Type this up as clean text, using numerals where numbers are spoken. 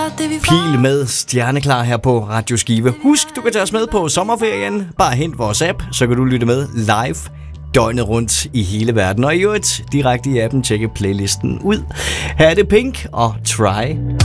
Pil med stjerneklar her på Radio Skive. Husk, du kan tage os med på sommerferien. Bare hent vores app, så kan du lytte med live døgnet rundt i hele verden. Og i øvrigt direkte i appen tjekke playlisten ud. Her er det Pink og Try.